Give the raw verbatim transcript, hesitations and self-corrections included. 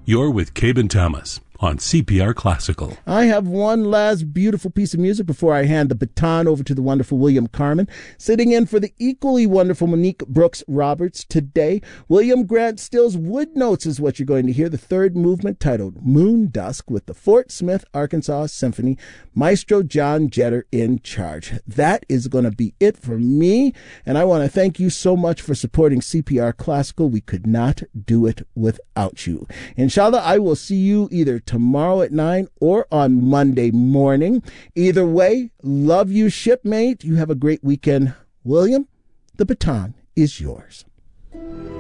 You're with Cabin Thomas on C P R Classical. I have one last beautiful piece of music before I hand the baton over to the wonderful William Carmen. Sitting in for the equally wonderful Monique Brooks Roberts today, William Grant Still's Wood Notes is what you're going to hear, the third movement titled Moon Dusk with the Fort Smith, Arkansas Symphony, Maestro John Jetter in charge. That is going to be it for me, and I want to thank you so much for supporting C P R Classical. We could not do it without you. Inshallah, I will see you either tomorrow at nine or on Monday morning. Either way, love you, shipmate. You have a great weekend. William, the baton is yours.